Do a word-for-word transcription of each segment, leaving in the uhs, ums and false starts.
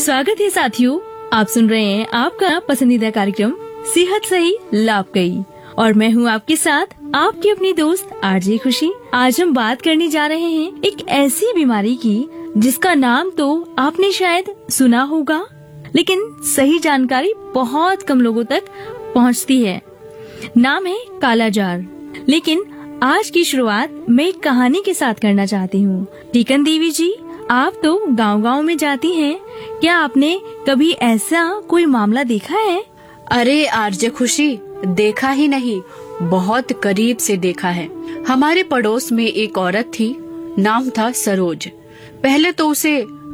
स्वागत है साथियों, आप सुन रहे हैं आपका पसंदीदा कार्यक्रम सेहत सही लाभ कई और मैं हूं आपके साथ आपकी अपनी दोस्त आरजे खुशी। आज हम बात करने जा रहे हैं एक ऐसी बीमारी की जिसका नाम तो आपने शायद सुना होगा, लेकिन सही जानकारी बहुत कम लोगों तक पहुंचती है। नाम है कालाजार। लेकिन आज की शुरुआत मैं एक कहानी के साथ करना चाहती हूँ। टीकन देवी जी, आप तो गांव-गांव में जाती हैं, क्या आपने कभी ऐसा कोई मामला देखा है? अरे आरजे खुशी, देखा ही नहीं, बहुत करीब से देखा है। हमारे पड़ोस में एक औरत थी, नाम था सरोज। पहले तो उसे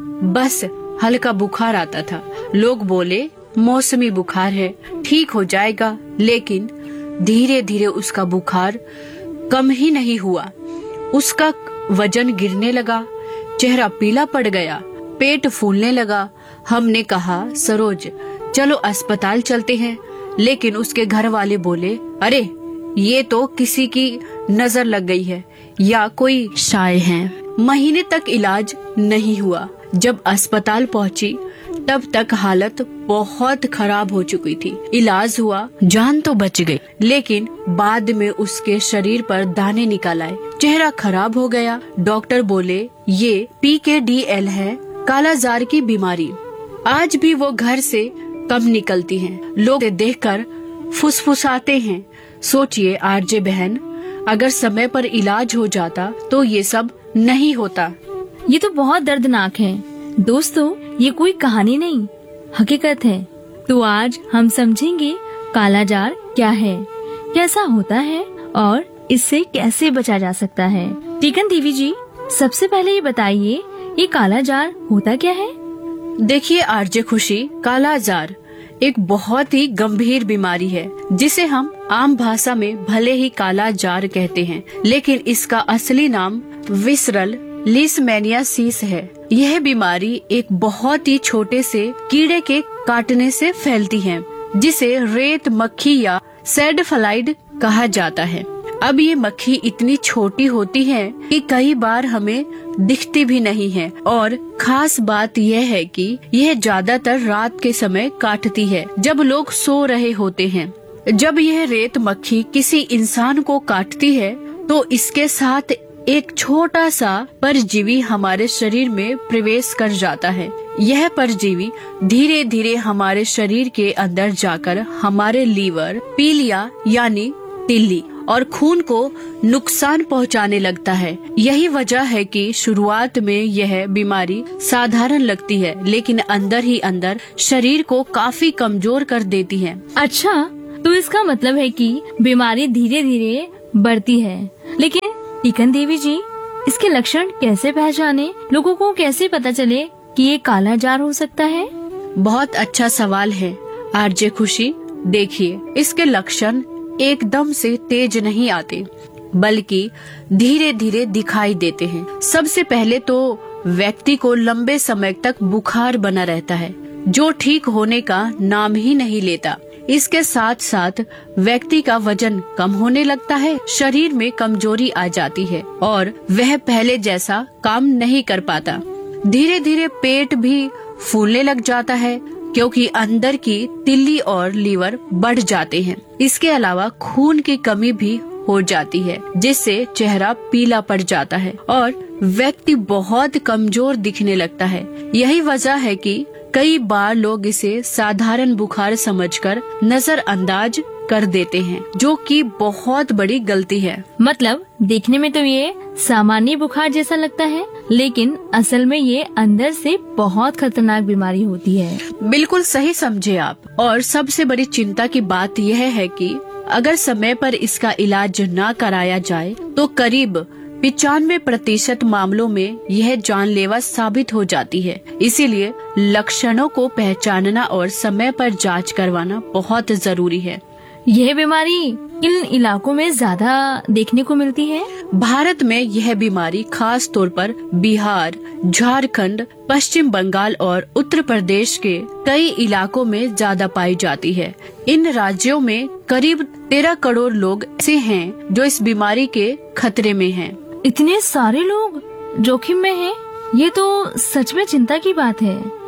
बस हल्का बुखार आता था। लोग बोले मौसमी बुखार है, ठीक हो जाएगा, लेकिन धीरे धीरे उसका बुखार कम ही नहीं हुआ। उसका वजन गिरने लगा, चेहरा पीला पड़ गया, पेट फूलने लगा। हमने कहा सरोज चलो अस्पताल चलते हैं, लेकिन उसके घर वाले बोले अरे ये तो किसी की नजर लग गई है या कोई शाय है। महीने तक इलाज नहीं हुआ। जब अस्पताल पहुंची तब तक हालत बहुत खराब हो चुकी थी। इलाज हुआ, जान तो बच गई, लेकिन बाद में उसके शरीर पर दाने निकल आए, चेहरा खराब हो गया। डॉक्टर बोले ये पी के डी एल है, कालाजार की बीमारी। आज भी वो घर से कम निकलती हैं। लोग देखकर फुसफुसाते हैं। सोचिए आरजे बहन, अगर समय पर इलाज हो जाता तो ये सब नहीं होता। ये तो बहुत दर्दनाक है दोस्तों, ये कोई कहानी नहीं, हकीकत है। तो आज हम समझेंगे कालाजार क्या है, कैसा होता है और इससे कैसे बचा जा सकता है। टीकन देवी जी, सबसे पहले ये बताइए, ये कालाजार होता क्या है? देखिए आरजे खुशी, कालाजार एक बहुत ही गंभीर बीमारी है जिसे हम आम भाषा में भले ही कालाजार कहते हैं, लेकिन इसका असली नाम विसरल लीशमैनियासिस है। यह बीमारी एक बहुत ही छोटे से कीड़े के काटने से फैलती है, जिसे रेत मक्खी या सैडफ्लाइड कहा जाता है। अब ये मक्खी इतनी छोटी होती है कि कई बार हमें दिखती भी नहीं है, और खास बात यह है कि यह ज्यादातर रात के समय काटती है, जब लोग सो रहे होते हैं। जब यह रेत मक्खी किसी इंसान को काटती है तो इसके साथ एक छोटा सा परजीवी हमारे शरीर में प्रवेश कर जाता है। यह परजीवी धीरे धीरे हमारे शरीर के अंदर जाकर हमारे लीवर, पीलिया यानी तिल्ली और खून को नुकसान पहुंचाने लगता है। यही वजह है कि शुरुआत में यह बीमारी साधारण लगती है, लेकिन अंदर ही अंदर शरीर को काफी कमजोर कर देती है। अच्छा, तो इसका मतलब है कि बीमारी धीरे धीरे बढ़ती है। लेकिन टीकन देवी जी, इसके लक्षण कैसे पहचाने? लोगों को कैसे पता चले कि ये कालाजार हो सकता है? बहुत अच्छा सवाल है आरजे खुशी। देखिए, इसके लक्षण एकदम से तेज नहीं आते, बल्कि धीरे धीरे दिखाई देते हैं। सबसे पहले तो व्यक्ति को लंबे समय तक बुखार बना रहता है, जो ठीक होने का नाम ही नहीं लेता। इसके साथ साथ व्यक्ति का वजन कम होने लगता है, शरीर में कमजोरी आ जाती है और वह पहले जैसा काम नहीं कर पाता। धीरे धीरे पेट भी फूलने लग जाता है, क्योंकि अंदर की तिल्ली और लीवर बढ़ जाते हैं। इसके अलावा खून की कमी भी हो जाती है, जिससे चेहरा पीला पड़ जाता है और व्यक्ति बहुत कमजोर दिखने लगता है। यही वजह है कि कई बार लोग इसे साधारण बुखार समझकर नजरअंदाज कर देते हैं, जो कि बहुत बड़ी गलती है। मतलब देखने में तो ये सामान्य बुखार जैसा लगता है, लेकिन असल में ये अंदर से बहुत खतरनाक बीमारी होती है। बिल्कुल सही समझे आप। और सबसे बड़ी चिंता की बात यह है कि अगर समय पर इसका इलाज न कराया जाए तो करीब पिचानवे प्रतिशत मामलों में यह जानलेवा साबित हो जाती है। इसीलिए लक्षणों को पहचानना और समय पर जांच करवाना बहुत जरूरी है। यह बीमारी किन इलाकों में ज्यादा देखने को मिलती है? भारत में यह बीमारी खास तौर पर बिहार, झारखंड, पश्चिम बंगाल और उत्तर प्रदेश के कई इलाकों में ज्यादा पाई जाती है। इन राज्यों में करीब तेरह करोड़ लोग ऐसे हैं जो इस बीमारी के खतरे में हैं। इतने सारे लोग जोखिम में हैं, ये तो सच में चिंता की बात है।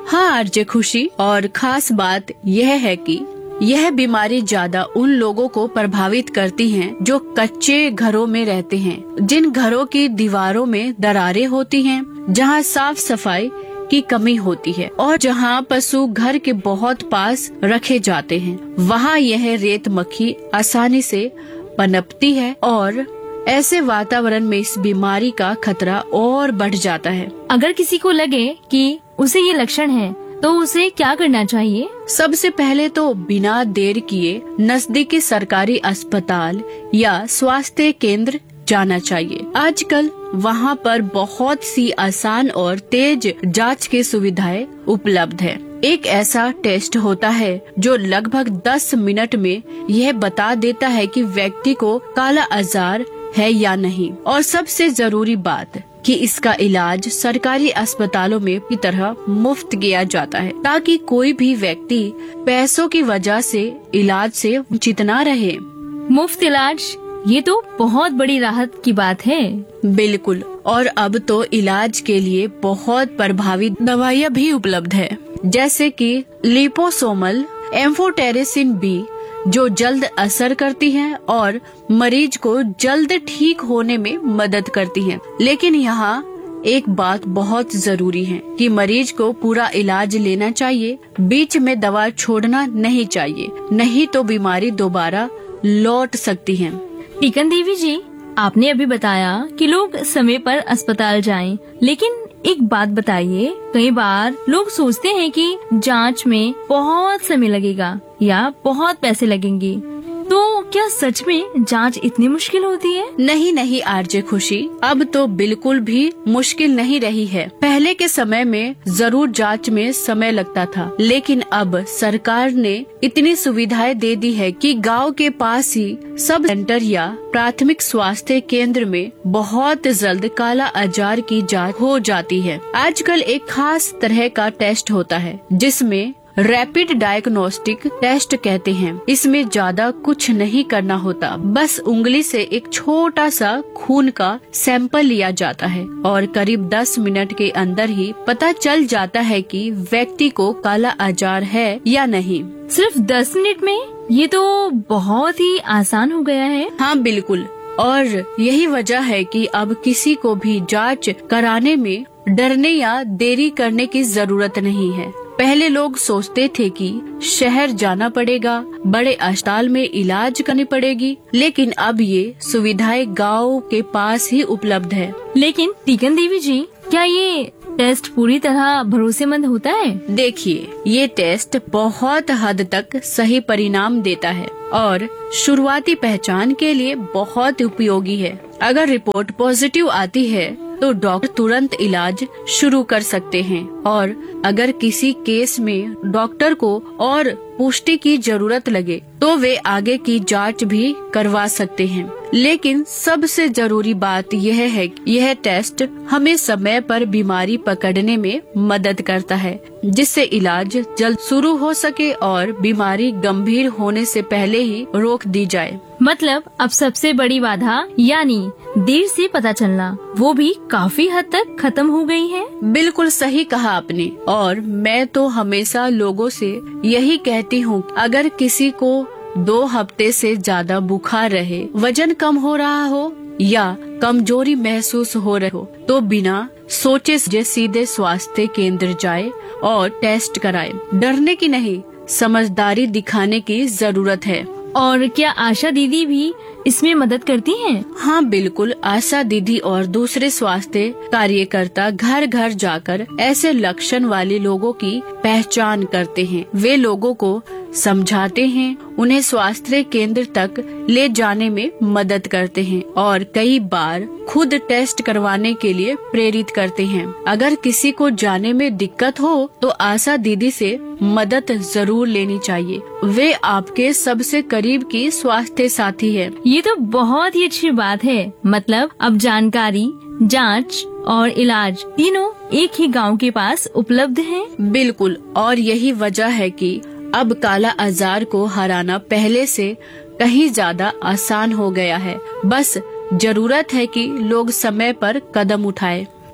हाँ आरजे खुशी, और खास बात यह है कि यह बीमारी ज्यादा उन लोगों को प्रभावित करती है जो कच्चे घरों में रहते हैं, जिन घरों की दीवारों में दरारें होती हैं, जहां साफ सफाई की कमी होती है और जहां पशु घर के बहुत पास रखे जाते हैं। वहां यह रेत मक्खी आसानी से पनपती है और ऐसे वातावरण में इस बीमारी का खतरा और बढ़ जाता है। अगर किसी को लगे कि उसे ये लक्षण है तो उसे क्या करना चाहिए? सबसे पहले तो बिना देर किए नजदीकी सरकारी अस्पताल या स्वास्थ्य केंद्र जाना चाहिए। आजकल वहाँ पर बहुत सी आसान और तेज जांच की सुविधाएं उपलब्ध है। एक ऐसा टेस्ट होता है जो लगभग दस मिनट में यह बता देता है कि व्यक्ति को काला आजार है या नहीं, और सबसे जरूरी बात कि इसका इलाज सरकारी अस्पतालों में की तरह मुफ्त किया जाता है, ताकि कोई भी व्यक्ति पैसों की वजह से इलाज से वंचित न रहे। मुफ्त इलाज, ये तो बहुत बड़ी राहत की बात है। बिल्कुल, और अब तो इलाज के लिए बहुत प्रभावी दवाइयाँ भी उपलब्ध है, जैसे कि लिपोसोमल एम्फोटेरिसिन बी, जो जल्द असर करती हैं और मरीज को जल्द ठीक होने में मदद करती हैं। लेकिन यहाँ एक बात बहुत जरूरी है कि मरीज को पूरा इलाज लेना चाहिए, बीच में दवा छोड़ना नहीं चाहिए, नहीं तो बीमारी दोबारा लौट सकती है। टीकन देवी जी, आपने अभी बताया कि लोग समय पर अस्पताल जाएं, लेकिन एक बात बताइए, कई बार लोग सोचते हैं कि जांच में बहुत समय लगेगा या बहुत पैसे लगेंगे, तो क्या सच में जांच इतनी मुश्किल होती है? नहीं नहीं आरजे खुशी, अब तो बिल्कुल भी मुश्किल नहीं रही है। पहले के समय में जरूर जांच में समय लगता था, लेकिन अब सरकार ने इतनी सुविधाएं दे दी है कि गांव के पास ही सब सेंटर या प्राथमिक स्वास्थ्य केंद्र में बहुत जल्द काला आजार की जांच हो जाती है। आजकल एक खास तरह का टेस्ट होता है जिसमें रैपिड डायग्नोस्टिक टेस्ट कहते हैं। इसमें ज्यादा कुछ नहीं करना होता, बस उंगली से एक छोटा सा खून का सैंपल लिया जाता है और करीब दस मिनट के अंदर ही पता चल जाता है कि व्यक्ति को काला आजार है या नहीं। सिर्फ दस मिनट में? ये तो बहुत ही आसान हो गया है। हाँ बिल्कुल, और यही वजह है कि अब किसी को भी जांच कराने में डरने या देरी करने की जरूरत नहीं है। पहले लोग सोचते थे कि शहर जाना पड़ेगा, बड़े अस्पताल में इलाज करनी पड़ेगी, लेकिन अब ये सुविधाएं गांव के पास ही उपलब्ध है। लेकिन टीकन देवी जी, क्या ये टेस्ट पूरी तरह भरोसेमंद होता है? देखिए, ये टेस्ट बहुत हद तक सही परिणाम देता है और शुरुआती पहचान के लिए बहुत उपयोगी है। अगर रिपोर्ट पॉजिटिव आती है तो डॉक्टर तुरंत इलाज शुरू कर सकते हैं, और अगर किसी केस में डॉक्टर को और पुष्टि की जरूरत लगे तो वे आगे की जांच भी करवा सकते हैं। लेकिन सबसे जरूरी बात यह है कि यह टेस्ट हमें समय पर बीमारी पकड़ने में मदद करता है, जिससे इलाज जल्द शुरू हो सके और बीमारी गंभीर होने से पहले ही रोक दी जाए। मतलब अब सबसे बड़ी बाधा यानी देर से पता चलना, वो भी काफी हद तक खत्म हो गई है। बिल्कुल सही कहा आपने, और मैं तो हमेशा लोगों से यही कहती हूँ, अगर किसी को दो हफ्ते से ज्यादा बुखार रहे, वजन कम हो रहा हो या कमजोरी महसूस हो रही हो, तो बिना सोचे सीधे स्वास्थ्य केंद्र जाए और टेस्ट कराए। डरने की नहीं, समझदारी दिखाने की जरूरत है। और क्या आशा दीदी भी इसमें मदद करती हैं? हाँ बिल्कुल, आशा दीदी और दूसरे स्वास्थ्य कार्यकर्ता घर घर जाकर ऐसे लक्षण वाले लोगों की पहचान करते हैं। वे लोगों को समझाते हैं, उन्हें स्वास्थ्य केंद्र तक ले जाने में मदद करते हैं और कई बार खुद टेस्ट करवाने के लिए प्रेरित करते हैं। अगर किसी को जाने में दिक्कत हो तो आशा दीदी से मदद जरूर लेनी चाहिए। वे आपके सबसे करीब की स्वास्थ्य साथी है। ये तो बहुत ही अच्छी बात है। मतलब अब जानकारी, जांच और इलाज तीनों एक ही गांव के पास उपलब्ध हैं। बिल्कुल, और यही वजह है कि अब काला आजार को हराना पहले से कहीं ज्यादा आसान हो गया है। बस जरूरत है कि लोग समय पर कदम उठाएं।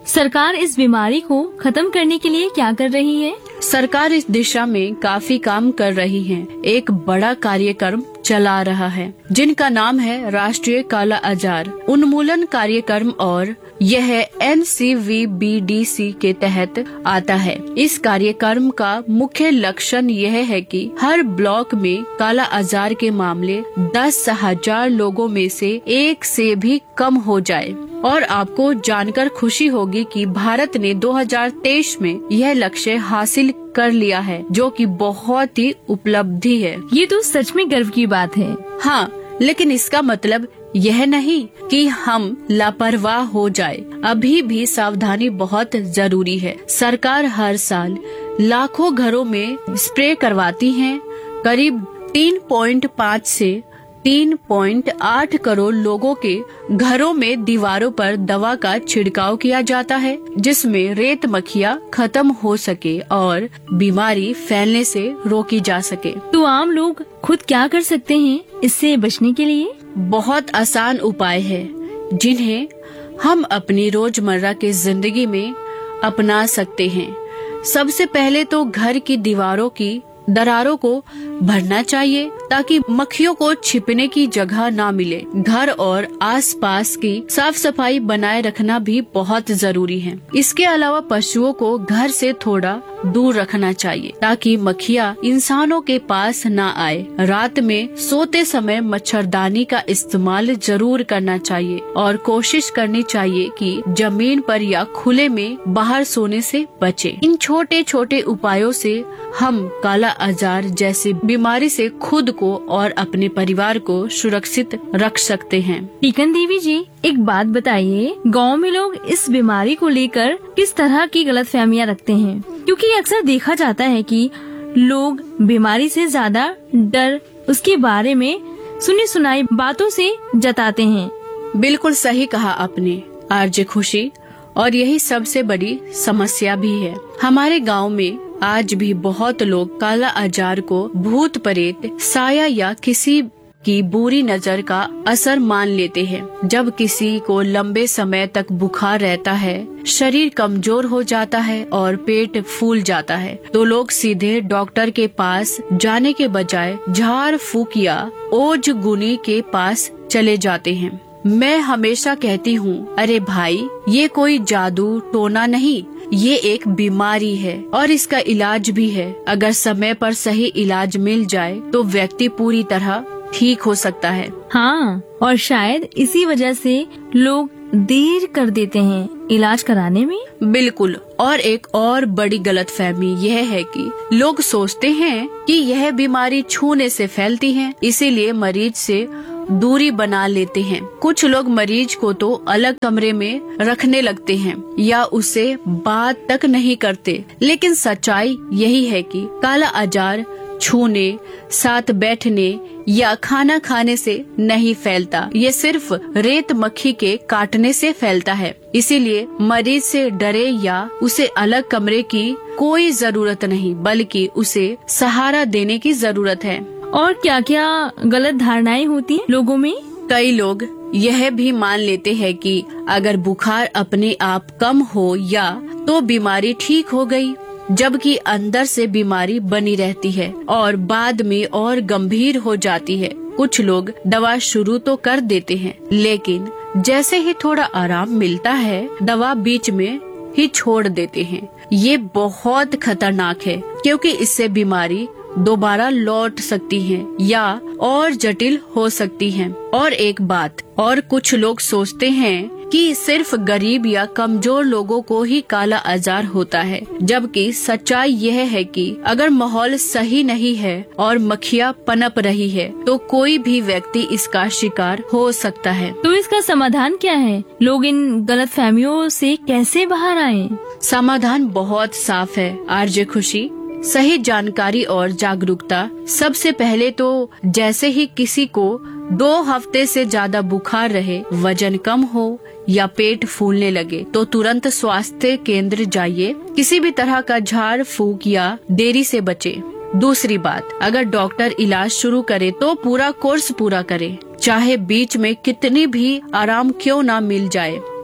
सरकार इस बीमारी को खत्म करने के लिए क्या कर रही है? सरकार इस दिशा में काफी काम कर रही है। एक बड़ा कार्यक्रम चला रहा है जिनका नाम है राष्ट्रीय काला आजार उन्मूलन कार्यक्रम और यह N C we B D C के तहत आता है। इस कार्यक्रम का मुख्य लक्ष्य यह है कि हर ब्लॉक में काला आजार के मामले दस हजार लोगों में से एक से भी कम हो जाए। और आपको जानकर खुशी होगी कि भारत ने दो हज़ार तेईस में यह लक्ष्य हासिल कर लिया है, जो कि बहुत ही उपलब्धि है। ये तो सच में गर्व की बात है। हाँ, लेकिन इसका मतलब यह नहीं कि हम लापरवाह हो जाए। अभी भी सावधानी बहुत जरूरी है। सरकार हर साल लाखों घरों में स्प्रे करवाती है। करीब तीन पॉइंट पाँच से तीन पॉइंट आठ करोड़ लोगों के घरों में दीवारों पर दवा का छिड़काव किया जाता है, जिसमें रेत मक्खियाँ खत्म हो सके और बीमारी फैलने से रोकी जा सके। तो आम लोग खुद क्या कर सकते हैं इससे बचने के लिए? बहुत आसान उपाय है जिन्हें हम अपनी रोजमर्रा की जिंदगी में अपना सकते हैं। सबसे पहले तो घर की दीवारों की दरारों को भरना चाहिए ताकि मक्खियों को छिपने की जगह ना मिले। घर और आसपास की साफ सफाई बनाए रखना भी बहुत जरूरी है। इसके अलावा पशुओं को घर से थोड़ा दूर रखना चाहिए ताकि मक्खियाँ इंसानों के पास ना आए। रात में सोते समय मच्छरदानी का इस्तेमाल जरूर करना चाहिए और कोशिश करनी चाहिए कि जमीन पर या खुले में बाहर सोने से बचे। इन छोटे छोटे उपायों से हम काला आजार जैसी बीमारी से खुद को और अपने परिवार को सुरक्षित रख सकते हैं। टीकन देवी जी, एक बात बताइए, गांव में लोग इस बीमारी को लेकर किस तरह की गलतफहमियां रखते हैं? क्योंकि अक्सर देखा जाता है कि लोग बीमारी से ज्यादा डर उसके बारे में सुनी सुनाई बातों से जताते हैं। बिल्कुल सही कहा आपने आरजे खुशी, और यही सबसे बड़ी समस्या भी है। हमारे गांव में आज भी बहुत लोग काला आजार को भूत प्रेत, साया या किसी की बुरी नजर का असर मान लेते हैं। जब किसी को लंबे समय तक बुखार रहता है, शरीर कमजोर हो जाता है और पेट फूल जाता है, तो लोग सीधे डॉक्टर के पास जाने के बजाय झाड़ फूक या ओझ गुनी के पास चले जाते हैं। मैं हमेशा कहती हूँ, अरे भाई, ये कोई जादू टोना नहीं, ये एक बीमारी है और इसका इलाज भी है। अगर समय पर सही इलाज मिल जाए तो व्यक्ति पूरी तरह ठीक हो सकता है। हाँ, और शायद इसी वजह से लोग देर कर देते हैं इलाज कराने में। बिल्कुल। और एक और बड़ी गलतफहमी यह है कि लोग सोचते हैं कि यह बीमारी छूने से फैलती है, इसीलिए मरीज से दूरी बना लेते हैं। कुछ लोग मरीज को तो अलग कमरे में रखने लगते हैं या उससे बात तक नहीं करते। लेकिन सच्चाई यही है कि काला आजार छूने, साथ बैठने या खाना खाने से नहीं फैलता। ये सिर्फ रेत मक्खी के काटने से फैलता है। इसीलिए मरीज से डरे या उसे अलग कमरे की कोई जरूरत नहीं, बल्कि उसे सहारा देने की जरूरत है। और क्या क्या गलत धारणाएं होती हैं लोगों में? कई लोग यह भी मान लेते हैं कि अगर बुखार अपने आप कम हो या तो बीमारी ठीक हो गई, जबकि अंदर से बीमारी बनी रहती है और बाद में और गंभीर हो जाती है। कुछ लोग दवा शुरू तो कर देते हैं, लेकिन जैसे ही थोड़ा आराम मिलता है, दवा बीच में ही छोड़ देते हैं। ये बहुत खतरनाक है, क्योंकि इससे बीमारी दोबारा लौट सकती है या और जटिल हो सकती है। और एक बात और, कुछ लोग सोचते हैं कि सिर्फ गरीब या कमजोर लोगों को ही काला आजार होता है, जबकि सच्चाई यह है कि अगर माहौल सही नहीं है और मक्खियाँ पनप रही है, तो कोई भी व्यक्ति इसका शिकार हो सकता है। तो इसका समाधान क्या है? लोग इन गलतफहमियों से कैसे बाहर आएं? समाधान बहुत साफ है आरजे खुशी। सही जानकारी और जागरूकता। सबसे पहले तो जैसे ही किसी को दो हफ्ते से ज्यादा बुखार रहे, वजन कम हो या पेट फूलने लगे, तो तुरंत स्वास्थ्य केंद्र जाइए। किसी भी तरह का झाड़ फूक या देरी से बचे। दूसरी बात, अगर डॉक्टर इलाज शुरू करे तो पूरा कोर्स पूरा करे, चाहे बीच में कितनी भी आराम क्यों ना मिल जाए।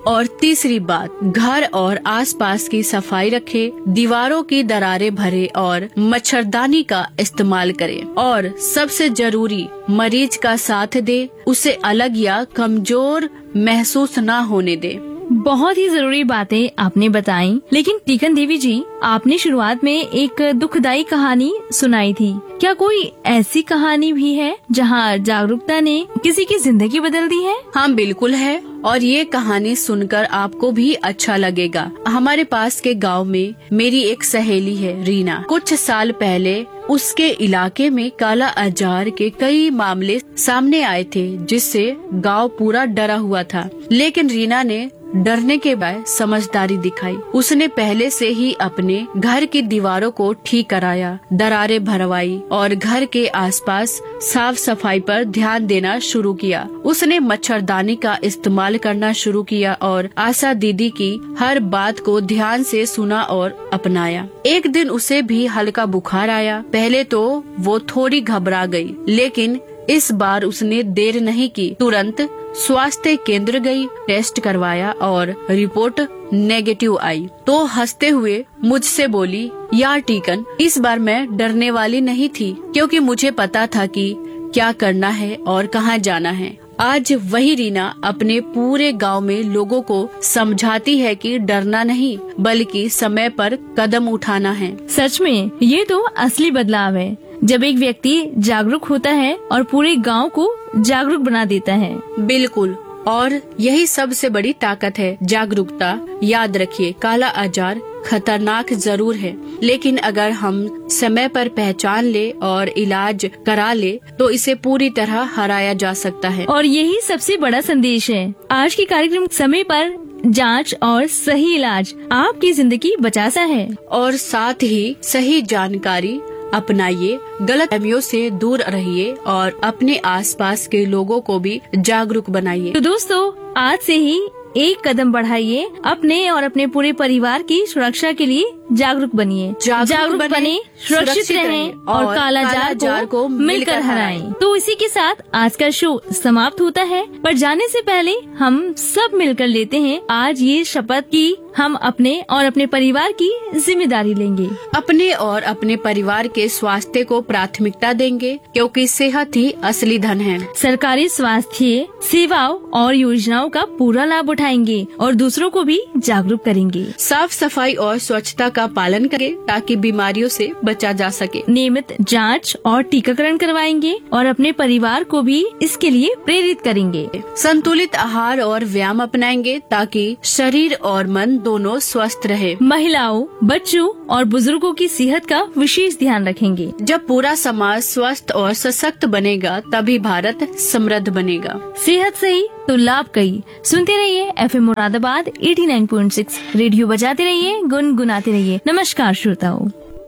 और तीसरी बात, घर और आसपास की सफाई रखे, दीवारों की दरारें भरे और मच्छरदानी का इस्तेमाल करे। और सबसे जरूरी, मरीज का साथ दे, उसे अलग या कमजोर महसूस न होने दे। बहुत ही जरूरी बातें आपने बताई, लेकिन टीकन देवी जी, आपने शुरुआत में एक दुखदाई कहानी सुनाई थी। क्या कोई ऐसी कहानी भी है जहां जागरूकता ने किसी की जिंदगी बदल दी है? हाँ, बिल्कुल है, और ये कहानी सुनकर आपको भी अच्छा लगेगा। हमारे पास के गांव में मेरी एक सहेली है, रीना। कुछ साल पहले उसके इलाके में काला आजार के कई मामले सामने आए थे, जिससे गांव पूरा डरा हुआ था। लेकिन रीना ने डरने के बाद समझदारी दिखाई। उसने पहले से ही अपने घर की दीवारों को ठीक कराया, दरारें भरवाई और घर के आसपास साफ सफाई पर ध्यान देना शुरू किया। उसने मच्छरदानी का इस्तेमाल करना शुरू किया और आशा दीदी की हर बात को ध्यान से सुना और अपनाया। एक दिन उसे भी हल्का बुखार आया। पहले तो वो थोड़ी घबरा गई, लेकिन इस बार उसने देर नहीं की। तुरंत स्वास्थ्य केंद्र गई, टेस्ट करवाया और रिपोर्ट नेगेटिव आई तो हंसते हुए मुझसे बोली, यार टीकन, इस बार मैं डरने वाली नहीं थी, क्योंकि मुझे पता था कि क्या करना है और कहाँ जाना है। आज वही रीना अपने पूरे गांव में लोगों को समझाती है कि डरना नहीं, बल्कि समय पर कदम उठाना है। सच में ये तो असली बदलाव है, जब एक व्यक्ति जागरूक होता है और पूरे गांव को जागरूक बना देता है। बिल्कुल, और यही सबसे बड़ी ताकत है, जागरूकता। याद रखिए, काला आजार खतरनाक जरूर है, लेकिन अगर हम समय पर पहचान ले और इलाज करा ले तो इसे पूरी तरह हराया जा सकता है। और यही सबसे बड़ा संदेश है आज की कार्यक्रम। समय पर जांच और सही इलाज आपकी जिंदगी बचाता है। और साथ ही सही जानकारी अपनाइए, गलतफहमियों से दूर रहिए और अपने आसपास के लोगों को भी जागरूक बनाइए। तो दोस्तों, आज से ही एक कदम बढ़ाइए, अपने और अपने पूरे परिवार की सुरक्षा के लिए जागरूक बनिए। जागरूक बने, सुरक्षित रहें और काला जार को मिलकर हराएं। तो इसी के साथ आज का शो समाप्त होता है, पर जाने से पहले हम सब मिलकर लेते हैं आज ये शपथ कि हम अपने और अपने परिवार की जिम्मेदारी लेंगे। अपने और अपने परिवार के स्वास्थ्य को प्राथमिकता देंगे, क्योंकि सेहत ही असली धन है। सरकारी स्वास्थ्य सेवाओं और योजनाओं का पूरा लाभ उठाएंगे और दूसरों को भी जागरूक करेंगे। साफ सफाई और स्वच्छता का पालन करें ताकि बीमारियों से बचा जा सके। नियमित जांच और टीकाकरण करवाएंगे और अपने परिवार को भी इसके लिए प्रेरित करेंगे। संतुलित आहार और व्यायाम अपनाएंगे ताकि शरीर और मन दोनों स्वस्थ रहे। महिलाओं, बच्चों और बुजुर्गों की सेहत का विशेष ध्यान रखेंगे। जब पूरा समाज स्वस्थ और सशक्त बनेगा, तभी भारत समृद्ध बनेगा। सेहत सही तो लाभ कई। सुनते रहिए F M Moradabad eighty nine point six. Radio बजाते रहिए, गुनगुनाते रहिए। नमस्कार श्रोताओं।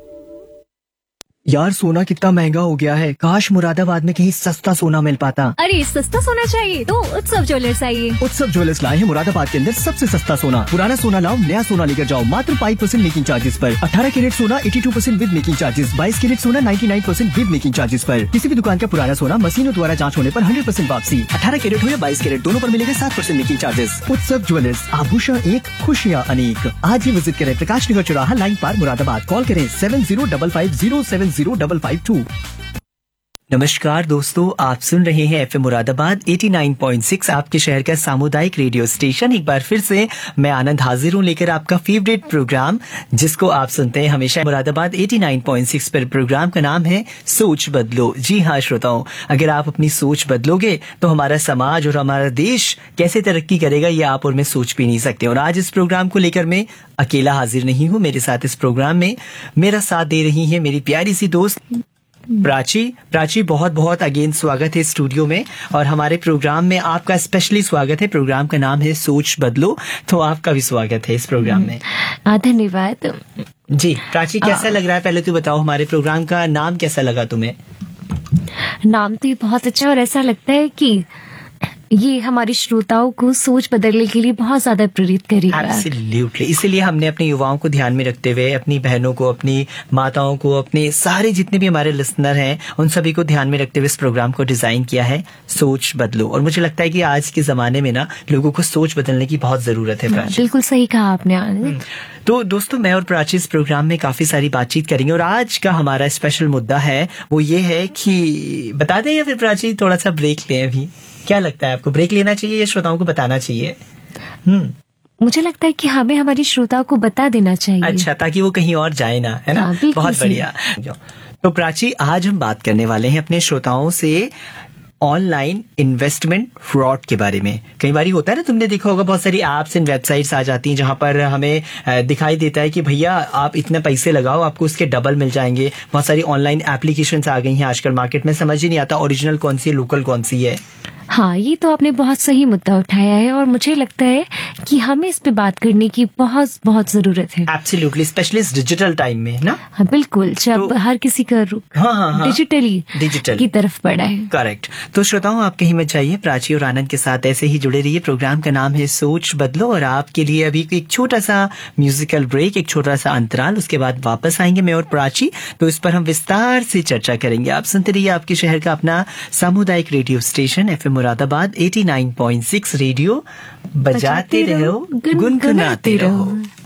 यार, सोना कितना महंगा हो गया है। काश मुरादाबाद में कहीं सस्ता सोना मिल पाता। अरे सस्ता सोना चाहिए तो उत्सव ज्वेलर्स आइए। उत्सव ज्वेलर्स लाए हैं मुरादाबाद के अंदर सबसे सस्ता सोना। पुराना सोना लाओ, नया सोना लेकर जाओ मात्र फाइव परसेंट मेकिंग चार्जेस पर। अठारह कैरेट सोना eighty two percent with making charges, बाईस कैरेट सोना ninety nine percent with making charges पर। किसी भी दुकान का पुराना सोना मशीनों द्वारा जाँच होने पर हंड्रेड परसेंट वापसी। अठारह कैरेट हो या बाईस कैरेट, दोनों पर मिलेगा सात परसेंट मेकिंग चार्जेस। उत्सव ज्वेलर्स, आभूषण एक, खुशियाँ अनेक। आज ही विजिट करें प्रकाश नगर चौराहा, लाइन पार्क, मुरादाबाद। कॉल करें seven zero double five zero seven zero double five to. नमस्कार दोस्तों, आप सुन रहे हैं F M Moradabad eighty nine point six, आपके शहर का सामुदायिक रेडियो स्टेशन। एक बार फिर से मैं आनंद हाजिर हूँ लेकर आपका फेवरेट प्रोग्राम, जिसको आप सुनते हैं हमेशा Moradabad eighty nine point six पर। प्रोग्राम का नाम है सोच बदलो। जी हाँ श्रोताओं, अगर आप अपनी सोच बदलोगे तो हमारा समाज और हमारा देश कैसे तरक्की करेगा, ये आप और मैं सोच भी नहीं सकते। और आज इस प्रोग्राम को लेकर मैं अकेला हाजिर नहीं हूँ। मेरे साथ इस प्रोग्राम में मेरा साथ दे रही है मेरी प्यारी सी दोस्त प्राची। प्राची, बहुत बहुत अगेन स्वागत है स्टूडियो में, और हमारे प्रोग्राम में आपका स्पेशली स्वागत है। प्रोग्राम का नाम है सोच बदलो, तो आपका भी स्वागत है इस प्रोग्राम में। धन्यवाद जी प्राची, कैसा लग रहा है, पहले तो बताओ हमारे प्रोग्राम का नाम कैसा लगा तुम्हें? नाम तो बहुत अच्छा, और ऐसा लगता है कि ये हमारे श्रोताओं को सोच बदलने के लिए बहुत ज्यादा प्रेरित करेगा। एब्सोल्युटली। इसीलिए हमने अपने युवाओं को ध्यान में रखते हुए अपनी बहनों को, अपनी माताओं को, अपने सारे जितने भी हमारे लिसनर हैं उन सभी को ध्यान में रखते हुए इस प्रोग्राम को डिजाइन किया है, सोच बदलो। और मुझे लगता है कि आज के जमाने में ना लोगों को सोच बदलने की बहुत जरूरत है। बिल्कुल सही कहा आपने आनंद। तो दोस्तों, मैं और प्राची इस प्रोग्राम में काफी सारी बातचीत करेंगे और आज का हमारा स्पेशल मुद्दा है वो ये है कि बता दें या फिर प्राची थोड़ा सा ब्रेक लें अभी? क्या लगता है आपको, ब्रेक लेना चाहिए या श्रोताओं को बताना चाहिए? हम्म मुझे लगता है कि हमें हमारी श्रोताओं को बता देना चाहिए। अच्छा, ताकि वो कहीं और जाए ना, है ना? हाँ, बहुत बढ़िया। तो प्राची, आज हम बात करने वाले हैं अपने श्रोताओं से ऑनलाइन इन्वेस्टमेंट फ्रॉड के बारे में। कई बार होता है ना, तुमने देखा होगा बहुत सारी एप्स एंड वेबसाइट्स आ जाती हैं जहां पर हमें दिखाई देता है कि भैया आप इतने पैसे लगाओ, आपको उसके डबल मिल जाएंगे। बहुत सारी ऑनलाइन एप्लीकेशंस आ गई हैं आजकल मार्केट में, समझ ही नहीं आता ओरिजिनल कौन सी है, लोकल कौन सी है। हाँ, ये तो आपने बहुत सही मुद्दा उठाया है और मुझे लगता है कि हमें इस पे बात करने की बहुत बहुत जरूरत है। एब्सोल्युटली, स्पेशली इस डिजिटल टाइम में ना। हाँ, बिल्कुल। जब तो, हर किसी का रुख हाँ, हाँ, हाँ, डिजिटली डिजिटल की तरफ बढ़ा है। करेक्ट। तो श्रोताओं, आप कहीं मत जाइए, प्राची और आनंद के साथ ऐसे ही जुड़े रहिए। प्रोग्राम का नाम है सोच बदलो और आपके लिए अभी एक छोटा सा म्यूजिकल ब्रेक, एक छोटा सा अंतराल, उसके बाद वापस आएंगे मैं और प्राची। तो इस पर हम विस्तार से चर्चा करेंगे। आप सुनते रहिए आपके शहर का अपना सामुदायिक radio station F M Moradabad eighty nine point six radio, बजाते रहो, गुनगुनाते रहो।